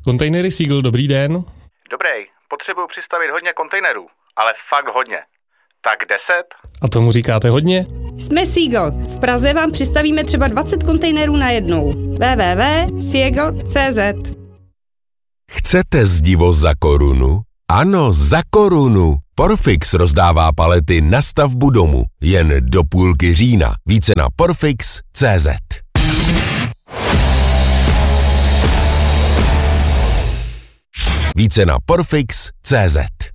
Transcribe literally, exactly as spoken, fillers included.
Kontejnery Seagull, dobrý den. Dobrý, potřebuju přistavit hodně kontejnerů, ale fakt hodně. Tak deset? A tomu říkáte hodně? Jsme Seagull. V Praze vám přistavíme třeba dvacet kontejnerů najednou. w w w tečka seagull tečka c z Chcete zdivo za korunu? Ano, za korunu. Porfix rozdává palety na stavbu domu. Jen do půlky října. Více na porfix tečka c z. Více na porfix tečka c z.